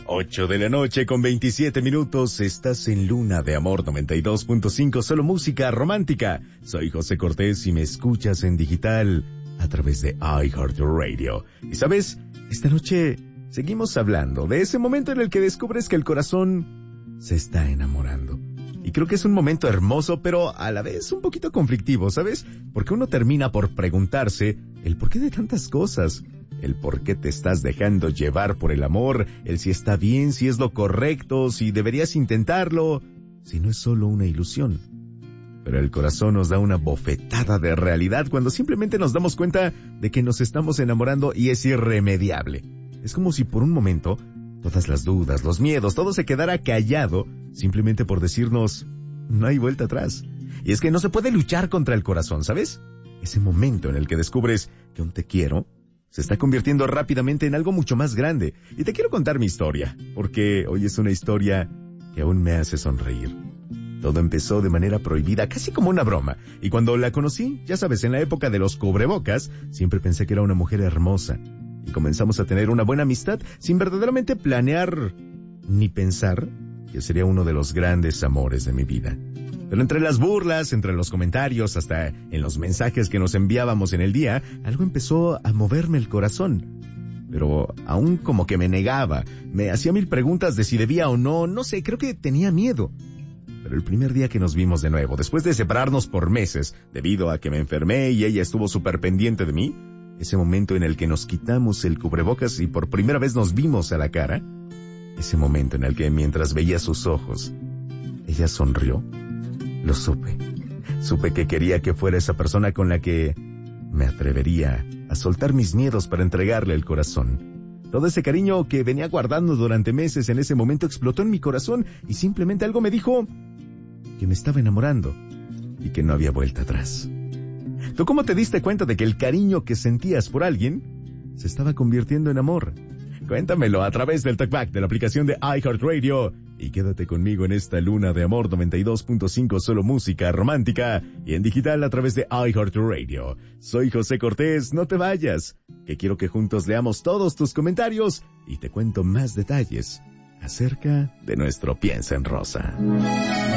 8:27 Estás en Luna de Amor 92.5, solo música romántica. Soy José Cortés y me escuchas en digital a través de iHeartRadio. Y sabes, esta noche seguimos hablando de ese momento en el que descubres que el corazón se está enamorando. Y creo que es un momento hermoso, pero a la vez un poquito conflictivo, ¿sabes? Porque uno termina por preguntarse el porqué de tantas cosas. El por qué te estás dejando llevar por el amor, el si está bien, si es lo correcto, si deberías intentarlo, si no es solo una ilusión. Pero el corazón nos da una bofetada de realidad cuando simplemente nos damos cuenta de que nos estamos enamorando y es irremediable. Es como si por un momento todas las dudas, los miedos, todo se quedara callado simplemente por decirnos, no hay vuelta atrás. Y es que no se puede luchar contra el corazón, ¿sabes? Ese momento en el que descubres que un te quiero se está convirtiendo rápidamente en algo mucho más grande. Y te quiero contar mi historia, porque hoy es una historia que aún me hace sonreír. Todo empezó de manera prohibida, casi como una broma. Y cuando la conocí, ya sabes, en la época de los cubrebocas, siempre pensé que era una mujer hermosa. Y comenzamos a tener una buena amistad sin verdaderamente planear ni pensar que sería uno de los grandes amores de mi vida. Pero entre las burlas, entre los comentarios, hasta en los mensajes que nos enviábamos en el día, algo empezó a moverme el corazón. Pero aún como que me negaba, me hacía mil preguntas de si debía o no, no sé, creo que tenía miedo. Pero el primer día que nos vimos de nuevo, después de separarnos por meses, debido a que me enfermé y ella estuvo súper pendiente de mí, ese momento en el que nos quitamos el cubrebocas y por primera vez nos vimos a la cara, ese momento en el que mientras veía sus ojos, ella sonrió. Lo supe. Supe que quería que fuera esa persona con la que me atrevería a soltar mis miedos para entregarle el corazón. Todo ese cariño que venía guardando durante meses en ese momento explotó en mi corazón y simplemente algo me dijo que me estaba enamorando y que no había vuelta atrás. ¿Tú cómo te diste cuenta de que el cariño que sentías por alguien se estaba convirtiendo en amor? Cuéntamelo a través del talkback de la aplicación de iHeartRadio y quédate conmigo en esta Luna de Amor 92.5, solo música romántica y en digital a través de iHeartRadio. Soy José Cortés, no te vayas, que quiero que juntos leamos todos tus comentarios y te cuento más detalles acerca de nuestro Piensa en Rosa.